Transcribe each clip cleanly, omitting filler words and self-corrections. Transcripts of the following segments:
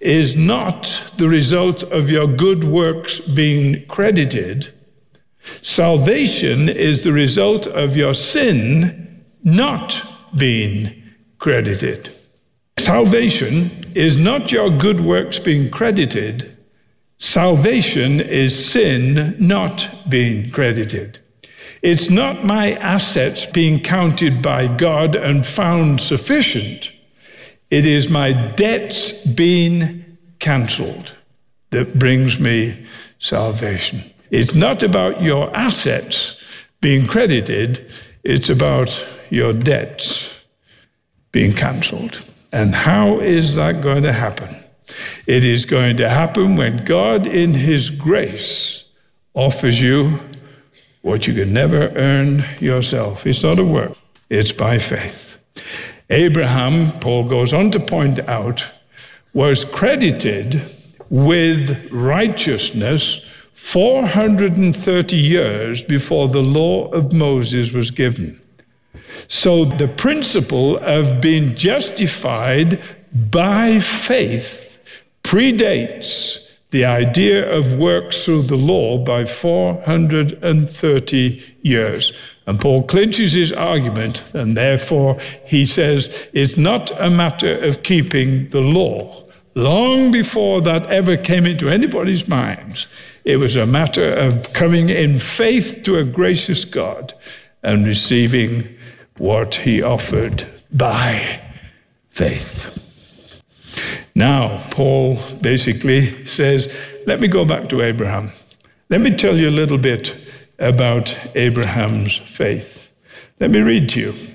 is not the result of your good works being credited. Salvation is the result of your sin not being credited. Salvation is not your good works being credited. Salvation is sin not being credited. It's not my assets being counted by God and found sufficient. It is my debts being cancelled that brings me salvation. It's not about your assets being credited. It's about your debts being cancelled. And how is that going to happen? It is going to happen when God, in his grace, offers you what you could never earn yourself. It's not a work. It's by faith. Abraham, Paul goes on to point out, was credited with righteousness 430 years before the law of Moses was given. So the principle of being justified by faith predates the idea of works through the law by 430 years. And Paul clinches his argument, and therefore he says it's not a matter of keeping the law. Long before that ever came into anybody's minds, it was a matter of coming in faith to a gracious God and receiving what he offered by faith. Now, Paul basically says, let me go back to Abraham. Let me tell you a little bit about Abraham's faith. Let me read to you.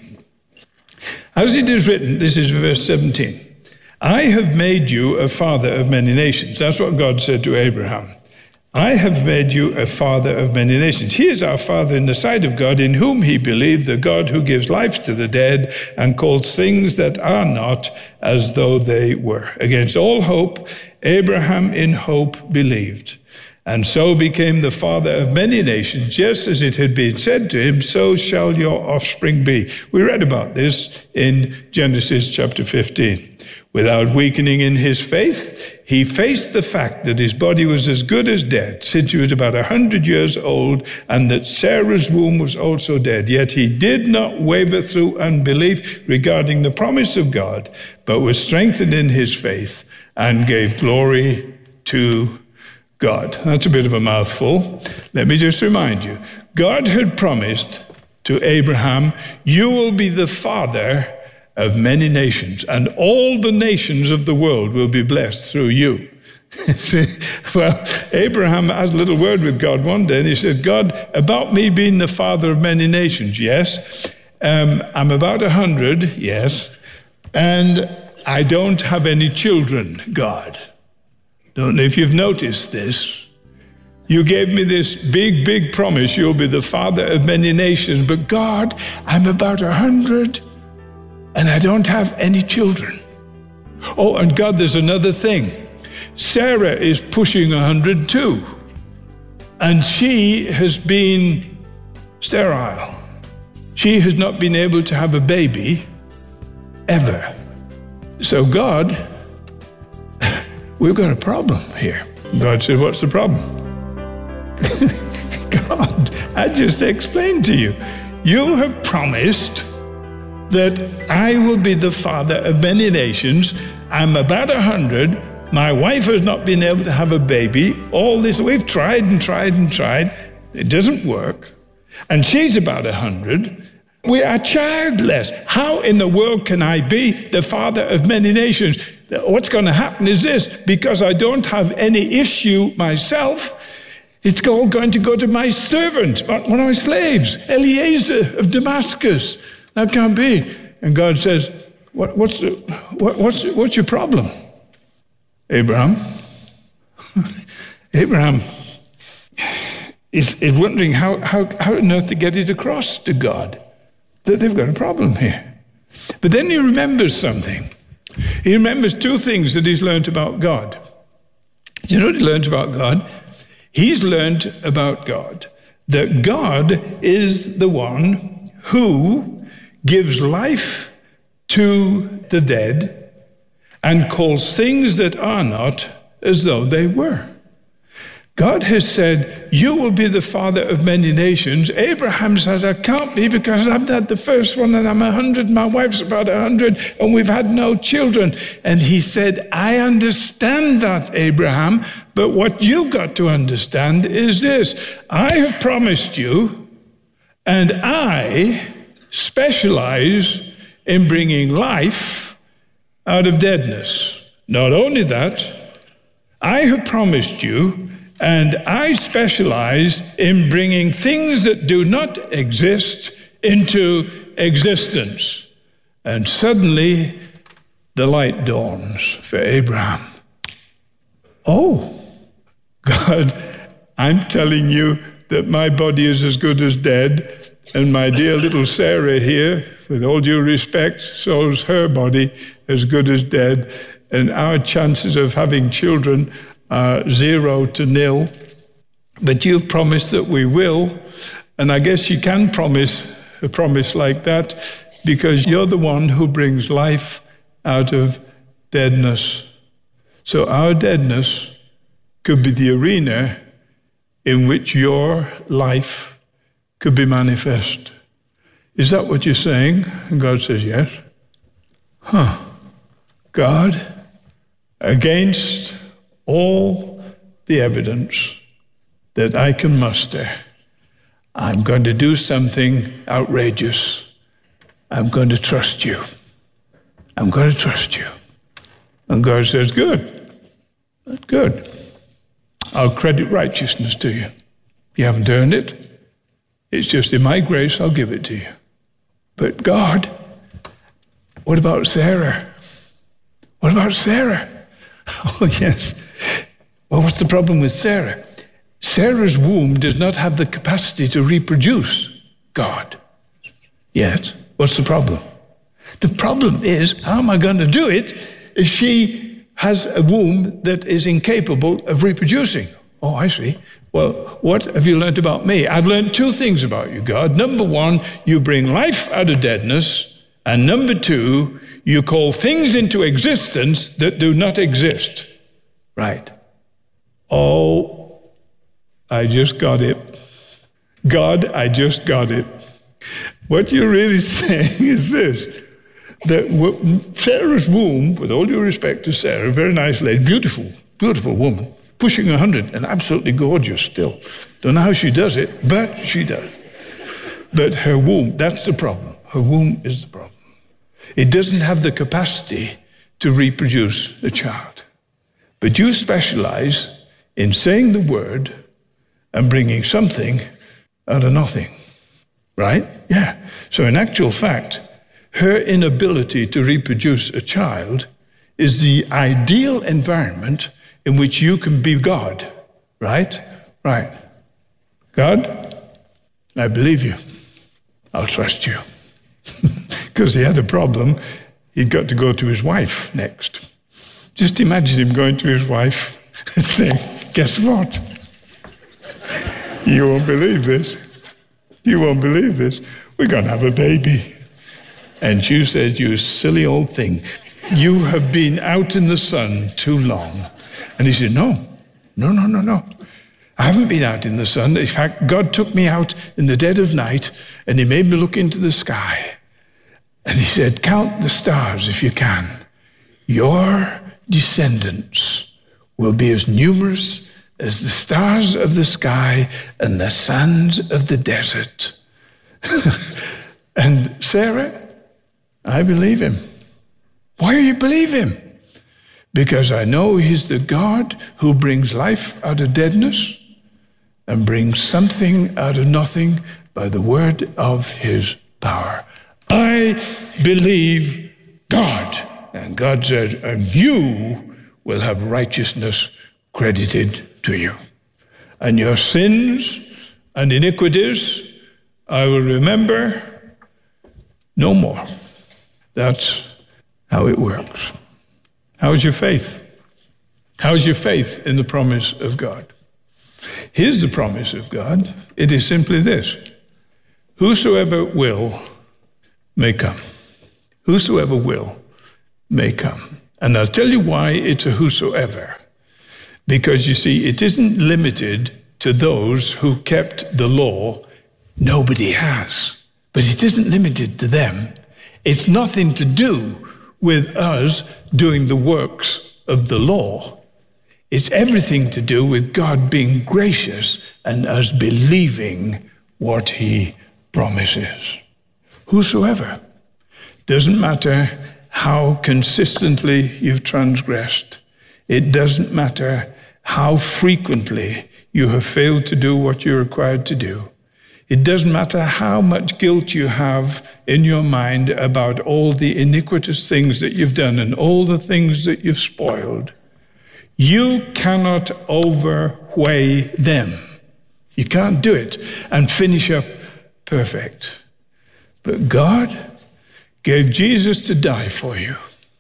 As it is written, this is verse 17, I have made you a father of many nations. That's what God said to Abraham. I have made you a father of many nations. He is our father in the sight of God, in whom he believed, the God who gives life to the dead and calls things that are not as though they were. Against all hope, Abraham in hope believed, and so became the father of many nations, just as it had been said to him, so shall your offspring be. We read about this in Genesis chapter 15. Without weakening in his faith, he faced the fact that his body was as good as dead, since he was about 100 years old, and that Sarah's womb was also dead. Yet he did not waver through unbelief regarding the promise of God, but was strengthened in his faith and gave glory to God. That's a bit of a mouthful. Let me just remind you, God had promised to Abraham, you will be the father of many nations, and all the nations of the world will be blessed through you. Well, Abraham had a little word with God one day, and he said, God, about me being the father of many nations, yes. I'm about 100, yes. And I don't have any children, God. Don't know if you've noticed this. You gave me this big, big promise, you'll be the father of many nations, but God, I'm about 100, and I don't have any children. Oh, and God, there's another thing. Sarah is pushing 100 too, and she has been sterile. She has not been able to have a baby ever. So God, we've got a problem here. God said, what's the problem? God, I just explained to you. You have promised that I will be the father of many nations. I'm about 100. My wife has not been able to have a baby. All this, we've tried and tried and tried. It doesn't work. And she's about 100. We are childless. How in the world can I be the father of many nations? What's going to happen is this, because I don't have any issue myself, it's all going to go to my servant, one of my slaves, Eliezer of Damascus. That can't be. And God says, what's your problem? Abraham? Abraham is wondering how on earth to get it across to God that they've got a problem here. But then he remembers something. He remembers two things that he's learned about God. Do you know what he learned about God? He's learned about God that God is the one who gives life to the dead and calls things that are not as though they were. God has said, you will be the father of many nations. Abraham says, I can't be because I'm not the first one and I'm 100. My wife's about 100 and we've had no children. And he said, I understand that, Abraham, but what you've got to understand is this. I have promised you, and I specialize in bringing life out of deadness. Not only that, I have promised you, and I specialize in bringing things that do not exist into existence. And suddenly, the light dawns for Abraham. Oh, God, I'm telling you that my body is as good as dead, and my dear little Sarah here, with all due respect, so is her body as good as dead, and our chances of having children are 0 to 0. But you've promised that we will, and I guess you can promise a promise like that because you're the one who brings life out of deadness. So our deadness could be the arena in which your life could be manifest. Is that what you're saying? And God says, yes. God, against all the evidence that I can muster, I'm going to do something outrageous. I'm going to trust you. I'm going to trust you. And God says, good. That's good. I'll credit righteousness to you. You haven't earned it. It's just in my grace, I'll give it to you. But God, what about Sarah? What about Sarah? Oh, yes. Well, what's the problem with Sarah? Sarah's womb does not have the capacity to reproduce God yet. What's the problem? The problem is, how am I going to do it if she has a womb that is incapable of reproducing? Oh, I see. Well, what have you learned about me? I've learned 2 things about you, God. Number 1, you bring life out of deadness. And number 2, you call things into existence that do not exist. Right. Oh, I just got it. God, I just got it. What you're really saying is this, that Sarah's womb, with all due respect to Sarah, very nice lady, beautiful, beautiful woman, pushing 100 and absolutely gorgeous still. Don't know how she does it, but she does. But her womb, that's the problem. Her womb is the problem. It doesn't have the capacity to reproduce a child. But you specialize in saying the word and bringing something out of nothing. Right? Yeah. So in actual fact, her inability to reproduce a child is the ideal environment in which you can be God. Right? Right. God, I believe you. I'll trust you. Because he had a problem. He'd got to go to his wife next. Just imagine him going to his wife and saying, guess what? You won't believe this. You won't believe this. We're going to have a baby. And she said, you silly old thing. You have been out in the sun too long. And he said, no. I haven't been out in the sun. In fact, God took me out in the dead of night and he made me look into the sky. And he said, count the stars if you can. Your descendants will be as numerous as the stars of the sky and the sands of the desert. And Sarah, I believe him. Why do you believe him? Because I know he's the God who brings life out of deadness and brings something out of nothing by the word of his power. I believe God. And God said, and you will have righteousness credited to you. And your sins and iniquities I will remember no more. That's how it works. How's your faith? How's your faith in the promise of God? Here's the promise of God. It is simply this. Whosoever will may come. Whosoever will may come. And I'll tell you why it's a whosoever. Because you see, it isn't limited to those who kept the law. Nobody has. But it isn't limited to them. It's nothing to do with us doing the works of the law. It's everything to do with God being gracious and us believing what he promises. Whosoever. Doesn't matter how consistently you've transgressed. It doesn't matter how frequently you have failed to do what you're required to do. It doesn't matter how much guilt you have in your mind about all the iniquitous things that you've done and all the things that you've spoiled. You cannot overweigh them. You can't do it and finish up perfect. But God gave Jesus to die for you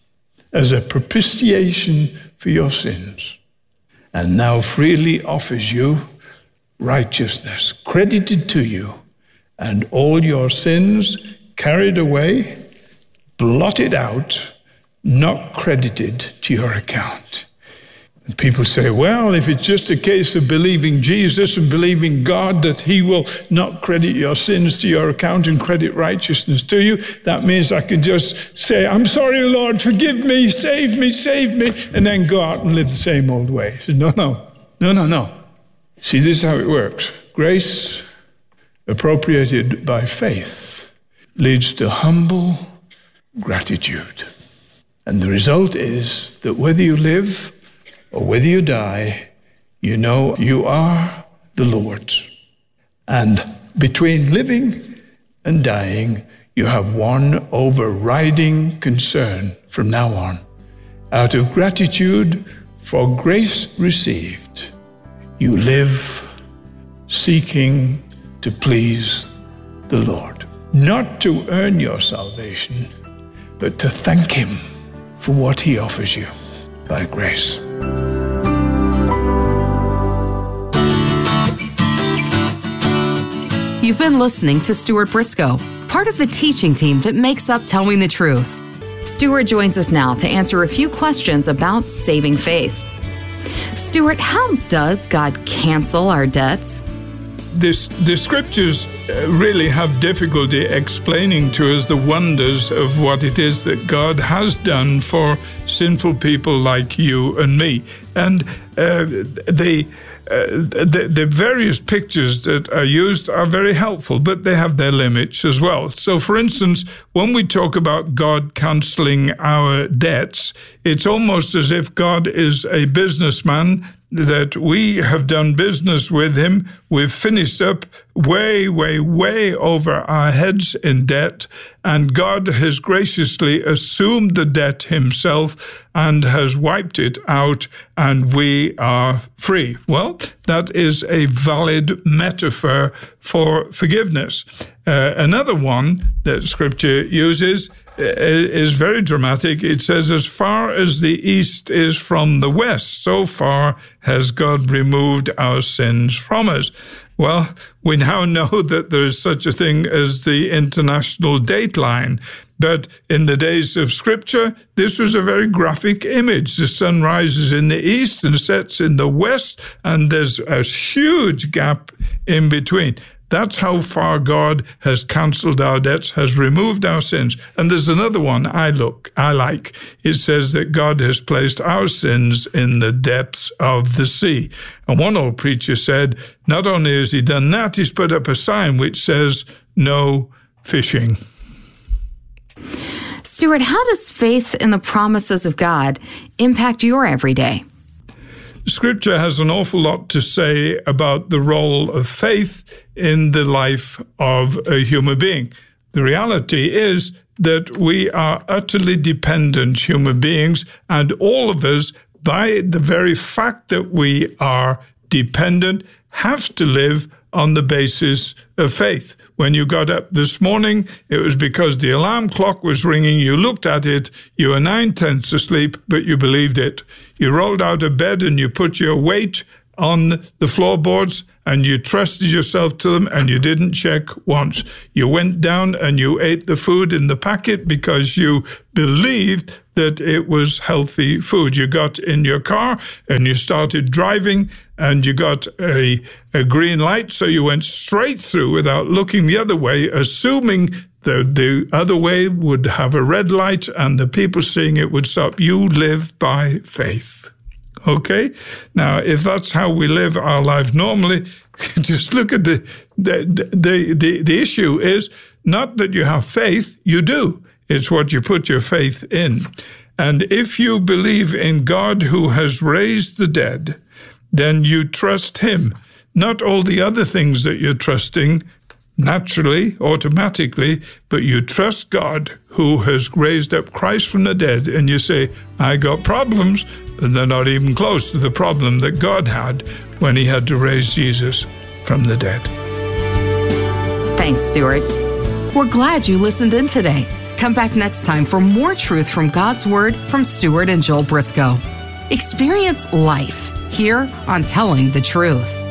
as a propitiation for your sins, and now freely offers you righteousness credited to you, and all your sins carried away, blotted out, not credited to your account. And people say, well, if it's just a case of believing Jesus and believing God that he will not credit your sins to your account and credit righteousness to you, that means I can just say, I'm sorry, Lord, forgive me, save me, and then go out and live the same old way. He says, no. See, this is how it works. Grace, appropriated by faith, leads to humble gratitude. And the result is that whether you live or whether you die, you know you are the Lord's. And between living and dying, you have one overriding concern from now on. Out of gratitude for grace received, you live seeking to please the Lord. Not to earn your salvation, but to thank him for what he offers you by grace. You've been listening to Stuart Briscoe, part of the teaching team that makes up Telling the Truth. Stuart joins us now to answer a few questions about saving faith. Stuart, how does God cancel our debts? The scriptures really have difficulty explaining to us the wonders of what it is that God has done for sinful people like you and me. And the various pictures that are used are very helpful, but they have their limits as well. So, for instance, when we talk about God canceling our debts, it's almost as if God is a businessman, that we have done business with him. We've finished up way over our heads in debt, and God has graciously assumed the debt himself and has wiped it out, and we are free. Well, that is a valid metaphor for forgiveness. Another one that Scripture uses is very dramatic. It says, as far as the east is from the west, so far has God removed our sins from us. Well, we now know that there is such a thing as the international dateline. But in the days of Scripture, this was a very graphic image. The sun rises in the east and sets in the west, and there's a huge gap in between. That's how far God has cancelled our debts, has removed our sins. And there's another one I like. It says that God has placed our sins in the depths of the sea. And one old preacher said, not only has he done that, he's put up a sign which says, no fishing. Stuart, how does faith in the promises of God impact your everyday? Scripture has an awful lot to say about the role of faith in the life of a human being. The reality is that we are utterly dependent human beings, and all of us, by the very fact that we are dependent, have to live on the basis of faith. When you got up this morning, it was because the alarm clock was ringing. You looked at it, you were 9/10 asleep, but you believed it. You rolled out of bed and you put your weight on the floorboards and you trusted yourself to them and you didn't check once. You went down and you ate the food in the packet because you believed that it was healthy food. You got in your car and you started driving and you got a green light, so you went straight through without looking the other way, assuming the other way would have a red light and the people seeing it would stop. You live by faith. Okay? Now, if that's how we live our lives normally, just look at the issue is not that you have faith, you do. It's what you put your faith in. And if you believe in God who has raised the dead, then you trust him, not all the other things that you're trusting naturally, automatically, but you trust God who has raised up Christ from the dead, and you say, I got problems, but they're not even close to the problem that God had when he had to raise Jesus from the dead. Thanks, Stuart. We're glad you listened in today. Come back next time for more truth from God's Word from Stuart and Joel Briscoe. Experience life here on Telling the Truth.